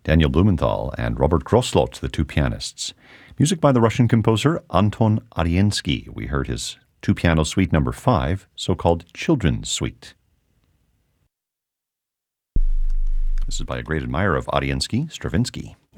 Daniel Blumenthal and Robert Grosslot, the two pianists. Music by the Russian composer Anton Ariensky. We heard his two-piano suite number 5, so-called Children's Suite. This is by a great admirer of Ariensky, Stravinsky.